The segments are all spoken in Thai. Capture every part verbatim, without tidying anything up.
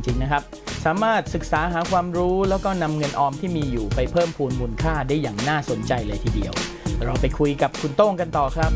ริงๆนะครับสามารถศึกษาหาความรู้แล้วก็นำเงินออมที่มีอยู่ไปเพิ่มพูนมูลค่าได้อย่างน่าสนใจเลยทีเดียวเราไปคุยกับคุณโต้งกันต่อครับ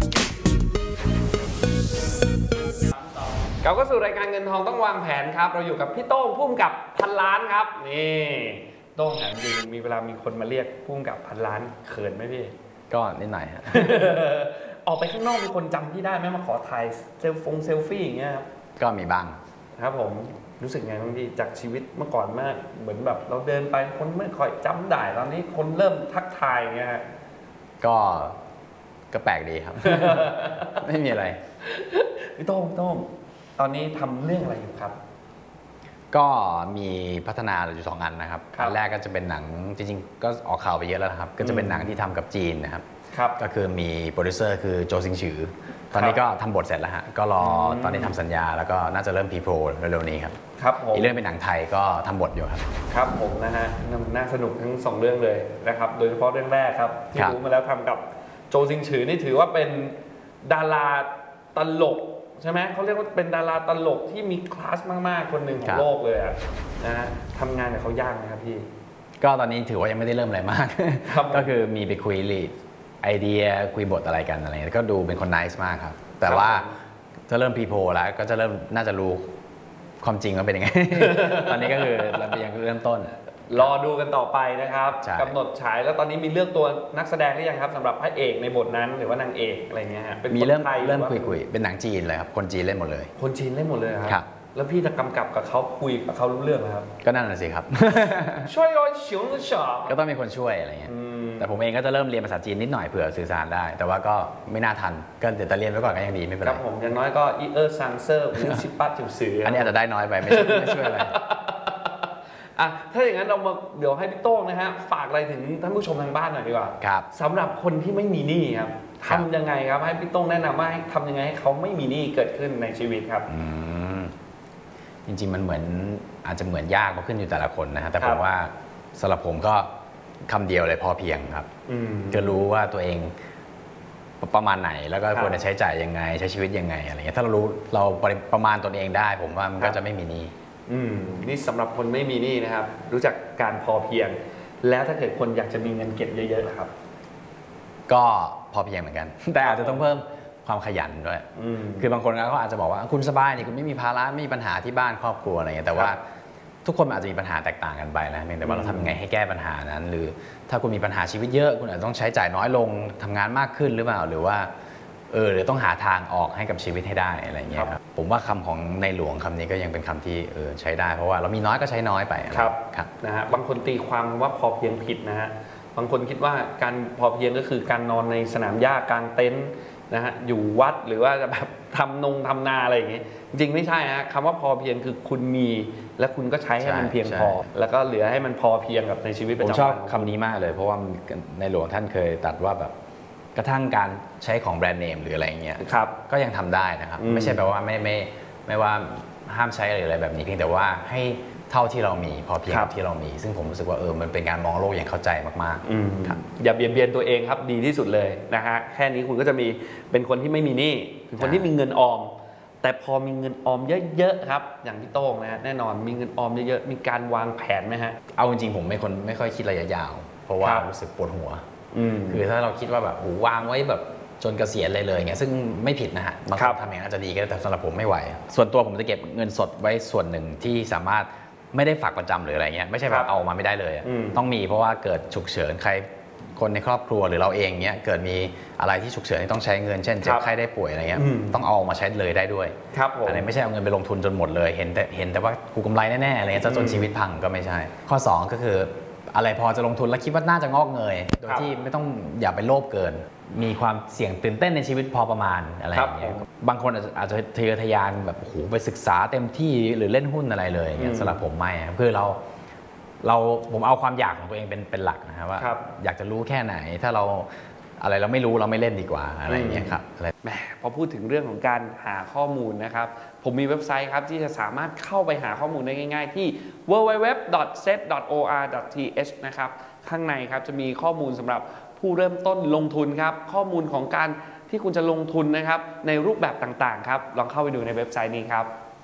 เราก็สู่รายการเงินทองต้องวางแผนครับเราอยู่กับพี่โต้งพุ่มกับพันล้านครับนี่โต้งถามจริงมีเวลามีคนมาเรียกพุ่มกับพันล้านเขินไหมพี่ก็นิดหน่อยฮะออกไปข้างนอกมีคนจำพี่ได้ไหมมาขอถ่ายเซลฟงเซลฟี่อย่างเงี้ยครับก็มีบ้างครับผมรู้สึกไงบ้างพี่จากชีวิตเมื่อก่อนมากเหมือนแบบเราเดินไปคนไม่ค่อยจำได้ตอนนี้คนเริ่มทักทายอย่างเงี้ยฮะก็ก็แปลกดีครับ ไม่มีอะไรพี่โต้งพี่โต้งตอนนี้ทำเรื่องอะไรอยู่ครับก็มีพัฒนาอยู่สองอันนะครับอันแรกก็จะเป็นหนังจริงๆก็ออกข่าวไปเยอะแล้วนะครับก็จะเป็นหนังที่ทำกับจีนนะครับก็คือมีโปรดิวเซอร์คือโจซิงฉือตอนนี้ก็ทำบทเสร็จแล้วฮะก็รอตอนนี้ทำสัญญาแล้วก็น่าจะเริ่มพรีโปรเร็วๆนี้ครับครับผมอีกเรื่องเป็นหนังไทยก็ทำบทอยู่ครับครับผมนะฮะน่าสนุกทั้งสองเรื่องเลยนะครับโดยเฉพาะเรื่องแรกครับที่รู้มาแล้วทำกับโจซิงฉือนี่ถือว่าเป็นดาราตลกใช่ไหมเขาเรียกว่าเป็นดาราตลกที่มีคลาสมากๆคนหนึ่งของโลกเลยอะนะฮะทำงานกับเขายากไหมครับพี่ก็ตอนนี้ถือว่ายังไม่ได้เริ่มอะไรมากก็คือมีไปคุยลีดไอเดียคุยบทอะไรกันอะไรก็ดูเป็นคนไนซ์มากครับแต่ว่าจะเริ่มพรีโพลแล้วก็จะเริ่มน่าจะรู้ความจริงว่าเป็นยังไง ตอนนี้ก็คือเรายังเริ่มต้นรอดูกันต่อไปนะครับกำหนดฉายแล้วตอนนี้มีเลือกตัวนักแสดงหรือยังครับสำหรับพระเอกในบทนั้นหรือว่านางเอกอะไรเงี้ยฮะมีเริ่มเริ่มคุยคุยเป็นหนังจีนเลยครับคนจีนเล่นหมดเลยคนจีนเล่นหมดเลยครับแล้วพี่จะกำกับกับเขาคุยกับเขารู้เรื่องไหมครับก็นั่นแหละสิครับช่วยรอยเฉียวหรือเฉาก็ต้องมีคนช่วยอะไรเงี้ยแต่ผมเองก็จะเริ่มเรียนภาษาจีนนิดหน่อยเผื่อสื่อสารได้แต่ว่าก็ไม่น่าทันก็เดี๋ยวจะเรียนไว้ก่อนก็ยังดีไม่เป็นไรครับผมอย่างน้อยก็อีเออร์ซังเซอร์มิวชิปปัตจิ๋วสืออันนี้อาจจะได้น้อยไปไม่ช่วยอะไรอ่ะถ้าอย่างนั้นเรามาเดี๋ยวให้พี่โต้งนะฮะฝากอะไรถึงท่านผู้ชมทางบ้านหน่อยดีกว่าครับสำหรับคนที่ไม่มีหนี้ครับทำยังไงครับให้พี่โต้งแนะนำว่าให้ทำยังไงให้เขาไม่มีหนี้เกิดขึ้นในชีวิตครับจริงๆมันเหมือนอาจจะเหมือนยากก็ขึ้นอยู่แต่ละคนนะฮะแต่ผมว่าสำหรับผมก็คำเดียวเลยพอเพียงครับจะรู้ว่าตัวเองประมาณไหนแล้วก็ควรจะใช้จ่ายยังไงใช้ชีวิตยังไงอะไรเงี้ยถ้าเรารู้เราประมาณตนเองได้ผมว่ามันก็จะไม่มีหนี้อืมนี่สำหรับคนไม่มีหนี้นะครับรู้จักการพอเพียงแล้วถ้าเกิดคนอยากจะมีเงินเก็บเยอะๆครับก็พอเพียงเหมือนกันแต่อาจจะต้องเพิ่มความขยันด้วยคือบางคนเขาอาจจะบอกว่าคุณสบายนี่คุณไม่มีภาระไม่มีปัญหาที่บ้านครอบครัวอะไรเงี้ยแต่ว่าทุกคนอาจจะมีปัญหาแตกต่างกันไปนะเพียงแต่ว่าเราทำยังไงให้แก้ปัญหานั้นหรือถ้าคุณมีปัญหาชีวิตเยอะคุณอาจจะต้องใช้จ่ายน้อยลงทำงานมากขึ้นหรือเปล่าหรือว่าเออหรือต้องหาทางออกให้กับชีวิตให้ได้อะไรเงี้ยครับผมว่าคำของในหลวงคำนี้ก็ยังเป็นคำที่เออใช้ได้เพราะว่าเรามีน้อยก็ใช้น้อยไปครับครับนะฮะบางคนตีความว่าพอเพียงผิดนะฮะบางคนคิดว่าการพอเพียงก็คือการนอนในสนามหญ้ากลางเต็นท์นะฮะอยู่วัดหรือว่าจะแบบทำนงทำนาอะไรอย่างงี้จริงไม่ใช่ฮะคำว่าพอเพียงคือคุณมีและคุณก็ใช้ให้มันเพียงพอแล้วก็เหลือให้มันพอเพียงกับในชีวิตประจำวันผมชอบคำนี้มากเลยเพราะว่าในหลวงท่านเคยตรัสว่าแบบกระทั่งการใช้ของแบรนด์เนมหรืออะไรเงี้ยก็ยังทำได้นะครับไม่ใช่แปลว่าไม่ไม่ไม่ว่าห้ามใช้หรืออะไรแบบนี้เพียงแต่ว่าให้เท่าที่เรามีพอเพียงที่เรามีซึ่งผมรู้สึกว่าเออมันเป็นการมองโลกอย่างเข้าใจมากๆครับอย่าเบียดเบียนตัวเองครับดีที่สุดเลยนะฮะแค่นี้คุณก็จะมีเป็นคนที่ไม่มีหนี้เป็นคนที่มีเงินออมแต่พอมีเงินออมเยอะๆครับอย่างพี่โต้งนะฮะแน่นอนมีเงินออมเยอะๆมีการวางแผนไหมฮะเอาจริงๆผมเป็นคนไม่ค่อยคิดระยะยาวเพราะว่ารู้สึกปวดหัวคือถ้าเราคิดว่าแบบวางไว้แบบจนเกษียณเลยเลยเงี้ยซึ่งไม่ผิดนะฮะบางคนทำอย่างนั้นอาจจะดีก็ได้แต่สำหรับผมไม่ไหวส่วนตัวผมจะเก็บเงินสดไว้ส่วนหนึ่งที่สามารถไม่ได้ฝากประจำหรืออะไรเงี้ยไม่ใช่แบบเอามาไม่ได้เลยต้องมีเพราะว่าเกิดฉุกเฉินใครคนในครอบครัวหรือเราเองเงี้ยเกิดมีอะไรที่ฉุกเฉินที่ต้องใช้เงินเช่นเจ็บไข้ได้ป่วยอะไรเงี้ยต้องเอามาใช้เลยได้ด้วยอะไรไม่ใช่เอาเงินไปลงทุนจนหมดเลยเห็นแต่เห็นแต่ว่ากูกำไรแน่ๆอะไรเงี้ยจนชีวิตพังก็ไม่ใช่ข้อสองก็คืออะไรพอจะลงทุนแล้วคิดว่าน่าจะงอกเงยโดยที่ไม่ต้องอย่าไปโลภเกินมีความเสี่ยงตื่นเต้นในชีวิตพอประมาณอะไรอย่างเงี้ยบางคนอาจจะทะเยอทะยานแบบโอ้โหไปศึกษาเต็มที่หรือเล่นหุ้นอะไรเลยอย่างเงี้ยสำหรับผมไม่คือเราเราผมเอาความอยากของตัวเองเป็นเป็นหลักนะครับว่าอยากจะรู้แค่ไหนถ้าเราอะไรเราไม่รู้เราไม่เล่นดีกว่าอะไรอย่างเงี้ยครับแหมพอพูดถึงเรื่องของการหาข้อมูลนะครับผมมีเว็บไซต์ครับที่จะสามารถเข้าไปหาข้อมูลได้ง่ายๆที่ ดับเบิลยู ดับเบิลยู ดับเบิลยู ดอท เซต ดอท โอ อาร์ ดอท ที เอช นะครับข้างในครับจะมีข้อมูลสำหรับผู้เริ่มต้นลงทุนครับข้อมูลของการที่คุณจะลงทุนนะครับในรูปแบบต่างๆครับลองเข้าไปดูในเว็บไซต์นี้ครับ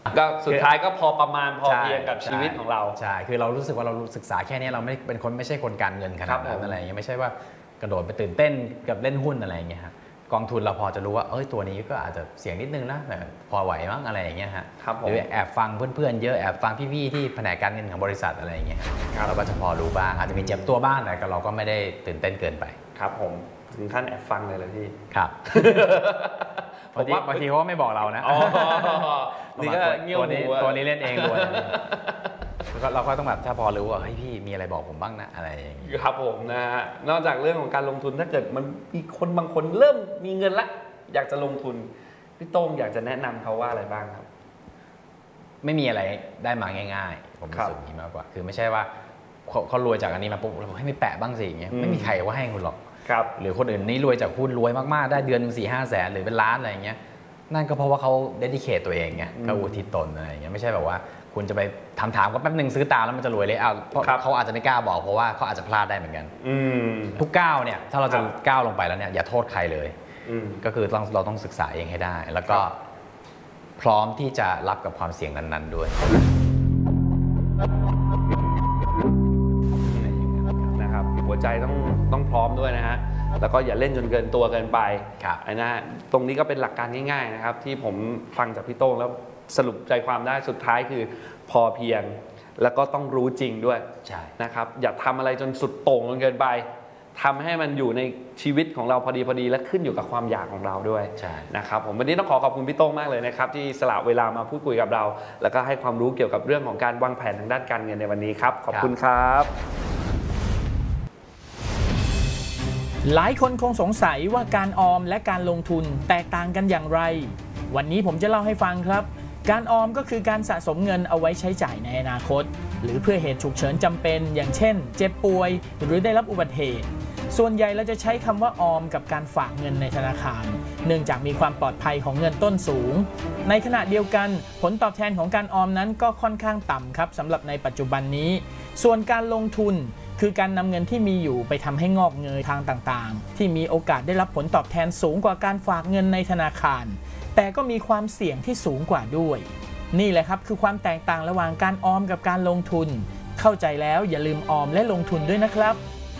ก็สุดท้ายก็พอประมาณพอเพียงกับชีวิตของเราใช่คือเรารู้สึกว่าเราศึกษาแค่นี้เราไม่เป็นคนไม่ใช่คนการเงินขนาดนั้นอะไรอย่างเงี้ยไม่ใช่ว่ากระโดดไปตื่นเต้นกับเล่นหุ้นอะไรอย่างเงี้ยฮะกองทุนเราพอจะรู้ว่าเอ้ยตัวนี้ก็อาจจะเสี่ยงนิดนึงนะแต่พอไหวมั้งอะไรอย่างเงี้ยฮะหรือแอบฟังเพื่อนๆเยอะแอบฟังพี่ๆที่แผนกการเงินของบริษัทอะไรอย่างเงี้ยเราก็จะพอรู้บ้างอาจจะมีเจ็บตัวบ้างแต่เราก็ไม่ได้ตื่นเต้นเกินไปครับผมถึงขั้นแอบฟังเลยเลยพี่ครับบางทีบางทีเขาก็ไม่บอกเรานะนี่ก็เงี้ยวหูตัวนี้เล่นเองด้วยเราก็ต้องแบบถ้าพอรู้ว่าเฮ้ยพี่มีอะไรบอกผมบ้างนะอะไรอย่างนี้ครับผมนะฮะนอกจากเรื่องของการลงทุนถ้าเกิดมันมีคนบางคนเริ่มมีเงินละอยากจะลงทุนพี่โต้งอยากจะแนะนำเขาว่าอะไรบ้างครับไม่มีอะไรได้มาง่ายๆผมรู้สึกนี้มากกว่าคือไม่ใช่ว่าเขารวยจากอันนี้มาปุ๊บเราให้ไม่แปะบ้างสิอย่างเงี้ยไม่มีใครว่าให้คุณหรอกหรือคนอื่นนี่รวยจากหุ้นรวยมากๆได้เดือนหนึ่งสี่ห้าแสนหรือเป็นล้านอะไรอย่างเงี้ยนั่นก็เพราะว่าเขาเดดิเคทตัวเองไงเขาอุทิศตนอะไรอย่างเงี้ยไม่ใช่แบบว่าคุณจะไปถามถามก็แป๊บหนึ่งซื้อตามแล้วมันจะรวยเลยอ้าวเพราะเขาอาจจะไม่กล้าบอกเพราะว่าเขาอาจจะพลาดได้เหมือนกันทุกก้าวเนี่ยถ้าเราจะก้าวลงไปแล้วเนี่ยอย่าโทษใครเลยก็คือเราเราต้องศึกษาเองให้ได้แล้วก็พร้อมที่จะรับกับความเสี่ยงนั้นๆด้วยนะครับหัวใจต้องต้องพร้อมด้วยนะฮะแล้วก็อย่าเล่นจนเกินตัวเกินไปนะฮะตรงนี้ก็เป็นหลักการง่ายๆนะครับที่ผมฟังจากพี่โต้งแล้วสรุปใจความได้สุดท้ายคือพอเพียงแล้วก็ต้องรู้จริงด้วยนะครับอย่าทำอะไรจนสุดโต่งจนเกินไปทำให้มันอยู่ในชีวิตของเราพอดีพอดีและขึ้นอยู่กับความอยากของเราด้วยนะครับผมวันนี้ต้องขอขอบคุณพี่โต้งมากเลยนะครับที่สละเวลามาพูดคุยกับเราแล้วก็ให้ความรู้เกี่ยวกับเรื่องของการวางแผนทางด้านการเงินในวันนี้ครับขอบคุณครับหลายคนคงสงสัยว่าการออมและการลงทุนแตกต่างกันอย่างไรวันนี้ผมจะเล่าให้ฟังครับการออมก็คือการสะสมเงินเอาไว้ใช้จ่ายในอนาคตหรือเพื่อเหตุฉุกเฉินจำเป็นอย่างเช่นเจ็บป่วยหรือได้รับอุบัติเหตุส่วนใหญ่เราจะใช้คำว่าออมกับการฝากเงินในธนาคารเนื่องจากมีความปลอดภัยของเงินต้นสูงในขณะเดียวกันผลตอบแทนของการออมนั้นก็ค่อนข้างต่ำครับสำหรับในปัจจุบันนี้ส่วนการลงทุนคือการนำเงินที่มีอยู่ไปทำให้งอกเงยทางต่างๆที่มีโอกาสได้รับผลตอบแทนสูงกว่าการฝากเงินในธนาคารแต่ก็มีความเสี่ยงที่สูงกว่าด้วยนี่แหละครับคือความแตกต่างระหว่างการออมกับการลงทุนเข้าใจแล้วอย่าลืมออมและลงทุนด้วยนะครับ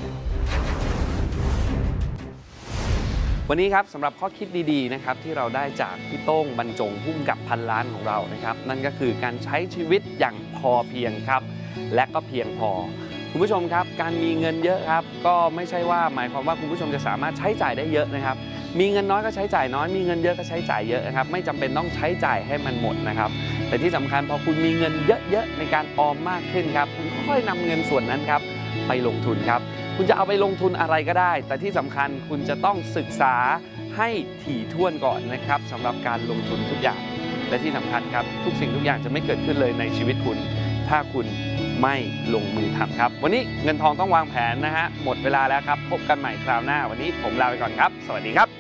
วันนี้ครับสำหรับข้อคิดดีๆนะครับที่เราได้จากพี่โต้งบรรจงพุ่มกับพันล้านของเรานะครับนั่นก็คือการใช้ชีวิตอย่างพอเพียงครับและก็เพียงพอคุณผู้ชมครับการมีเงินเยอะครับก็ไม่ใช่ว่าหมายความว่าคุณผู้ชมจะสามารถใช้จ่ายได้เยอะนะครับมีเงินน้อยก็ใช้จ่ายน้อยมีเงินเยอะก็ใช้จ่ายเยอะนะครับไม่จำเป็นต้องใช้จ่ายให้มันหมดนะครับแต่ที่สำคัญพอคุณมีเงินเยอะๆในการออมมากขึ้นครับคุณค่อยนำเงินส่วนนั้นครับไปลงทุนครับคุณจะเอาไปลงทุนอะไรก็ได้แต่ที่สำคัญคุณจะต้องศึกษาให้ถี่ถ้วนก่อนนะครับสำหรับการลงทุนทุกอย่างและที่สำคัญครับทุกสิ่งทุกอย่างจะไม่เกิดขึ้นเลยในชีวิตคุณถ้าคุณไม่ลงมือทำครับวันนี้เงินทองต้องวางแผนนะฮะหมดเวลาแล้วครับพบกันใหม่คราวหน้าวันนี้ผมลาไปก่อนครับสวัสดีครับ